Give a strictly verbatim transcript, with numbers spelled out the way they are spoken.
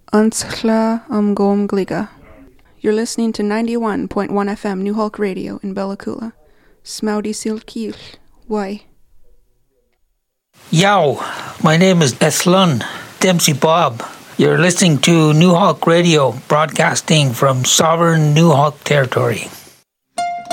Antsla am Gom Gliga. You're listening to ninety-one point one F M New Hulk Radio in Bella Coola. Smoudy Silkiel. Why? Yow, my name is Ethlun Dempsey Bob. You're listening to New Hulk Radio, broadcasting from sovereign New Hulk territory.